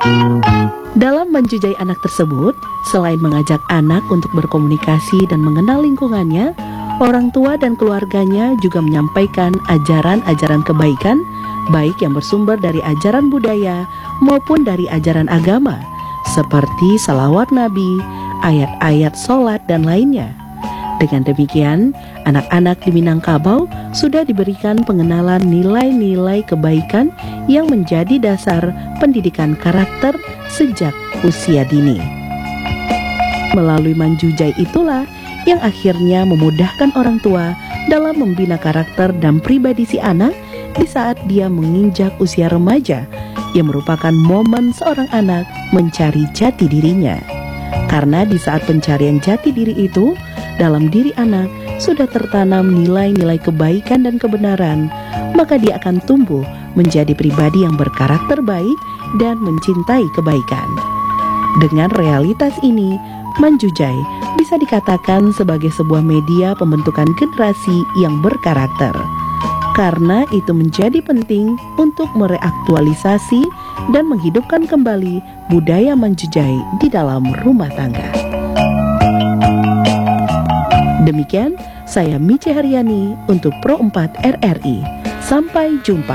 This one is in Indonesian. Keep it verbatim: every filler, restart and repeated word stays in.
Dalam menjujai anak tersebut, selain mengajak anak untuk berkomunikasi dan mengenal lingkungannya, orang tua dan keluarganya juga menyampaikan ajaran-ajaran kebaikan, baik yang bersumber dari ajaran budaya maupun dari ajaran agama, seperti salawat Nabi, ayat-ayat sholat, dan lainnya. Dengan demikian, anak-anak di Minangkabau sudah diberikan pengenalan nilai-nilai kebaikan yang menjadi dasar pendidikan karakter sejak usia dini. Melalui menjujai itulah yang akhirnya memudahkan orang tua dalam membina karakter dan pribadi si anak di saat dia menginjak usia remaja, yang merupakan momen seorang anak mencari jati dirinya. Karena di saat pencarian jati diri itu, dalam diri anak sudah tertanam nilai-nilai kebaikan dan kebenaran, maka dia akan tumbuh menjadi pribadi yang berkarakter baik dan mencintai kebaikan. Dengan realitas ini, menjujai bisa dikatakan sebagai sebuah media pembentukan generasi yang berkarakter. Karena itu menjadi penting untuk mereaktualisasi dan menghidupkan kembali budaya menjujai di dalam rumah tangga. Demikian, saya Mici Haryani untuk Pro empat R R I. Sampai jumpa.